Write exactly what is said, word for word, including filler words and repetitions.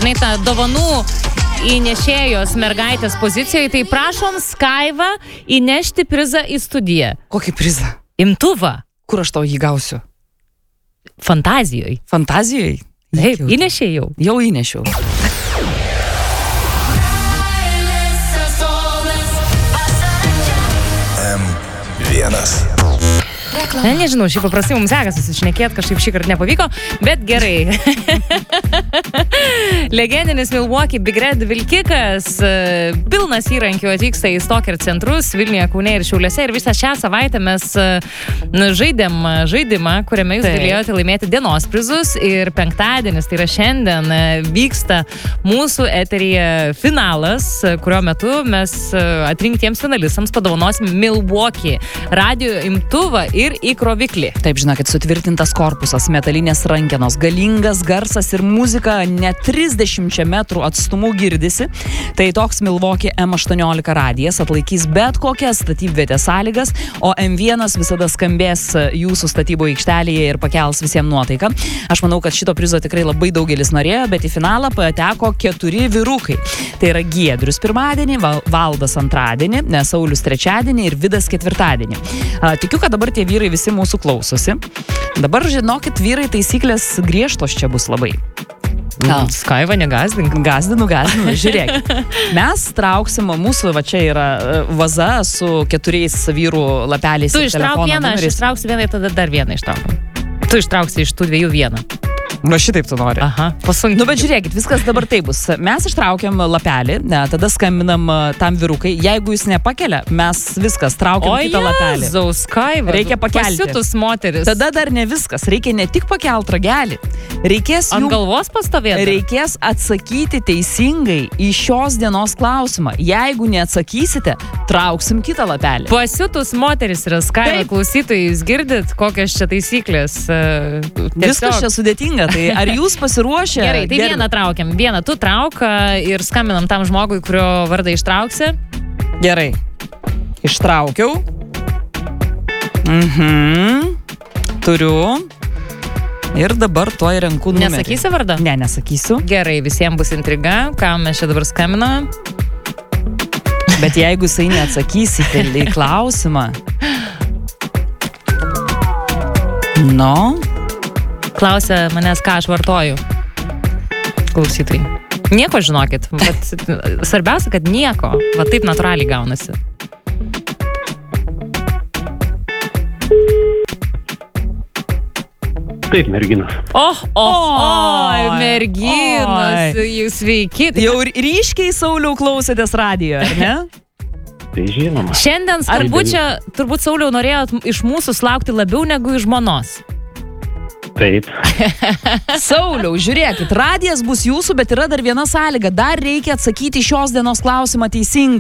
žinai, tą dovanų įnešėjos mergaitės pozicijoje, tai prašom Skaivą įnešti prizą į studiją. Kokį prizą? Imtuvą. Kur aš tau jį gausiu? Fantazijoj. Fantazijoj? Taip, įnešė jau. Jau įnešiau. M vienas. Ne, nežinau, šiaip paprastai mums sekasi susišnekėti, kažkaip šį kartą nepavyko, bet gerai. Legendinis Milwaukee Big Red vilkikas pilnas įrankių atvyksta į Stoker centrus Vilniuje, Kaune ir Šiauliuose ir visą šią savaitę mes žaidėm žaidimą, kuriame jūs galėjote laimėti dienos prizus ir penktadienis, tai yra šiandien, vyksta mūsų eteryje finalas, kurio metu mes atrinktiems finalistams padovanosim Milwaukee radio imtuvą ir įkroviklį. Taip, žinokit, sutvirtintas korpusas, metalinės rankenos, galingas garsas ir muzika net trisdešimčia metrų atstumu girdisi. Tai toks Milwaukee M aštuoniolika radijas atlaikys bet kokias statybvietės sąlygas, o M vienas visada skambės jūsų statybų aikštelėje ir pakels visiems nuotaiką. Aš manau, kad šito prizo tikrai labai daugelis norėjo, bet į finalą pateko keturi vyrukai. Tai yra Giedrius pirmadienį, Valdas antradienį, Saulius trečiadienį ir Vidas ketvirtadienį. A, tikiu, kad dabar tie vyrai visi mūsų klausosi. Dabar, žinokit, vyrai, taisyklės griežtos čia bus labai. Gal, Skaiva, negazdink. Gazdinu, gazdinu, žiūrėk. Mes trauksim, mūsų va čia yra vaza su keturiais vyrų lapeliais. Tu ištrauk vieną, aš ištrauksiu vieną ir tada dar vieną ištraukiu. Tu ištrauksi iš tų dviejų vieną. Nu, šitaip tu nori. Aha, pasunkiai. Nu, bet žiūrėkit, viskas dabar taip bus. Mes ištraukiam lapelį, ne, tada skambinam tam vyrukai. Jeigu jis nepakelia, mes viskas, traukiam kitą lapelį. O Jezaus, Skaiva, reikia pakelti. Pasiutus moteris. Tada dar ne viskas. Reikia ne tik pakelt ragelį. Reikės ant jų, galvos pastovėti. Reikės atsakyti teisingai į šios dienos klausimą. Jeigu neatsakysite, trauksim kitą lapelį. Pasiutus moteris yra, Skaiva, klausytojai, jūs girdit, kokios čia taisyklės. Tiesiog... Viskas čia sudėtinga. Tai ar jūs pasiruošę? Gerai, tai Ger... vieną traukiam. Vieną tu trauk ir skambinam tam žmogui, kurio vardą ištrauksi. Gerai. Ištraukiau. Mhm. Turiu. Ir dabar tuoj renku numerį. Nesakysi vardą? Ne, nesakysiu. Gerai, visiems bus intriga. Kam mes čia dabar skambiname? Bet jeigu jisai neatsakysite į klausimą. No. Klausia manęs, ką aš vartoju. Klausytojai. Nieko žinokit. Bet svarbiausia, kad nieko. Va taip natūraliai gaunasi. Taip, merginos. Oh, oh, oh, merginos. Jūs sveiki. Jau ryškiai, Sauliau, klausėtės radijo, ar ne? Tai žinoma. Šiandien skambučio, turbūt Sauliau norėjot iš mūsų sulaukti labiau negu iš žmonos. Taip. Sauliau, žiūrėkit, radijas bus jūsų, bet yra dar viena sąlyga. Dar reikia atsakyti šios dienos klausimą teisingai.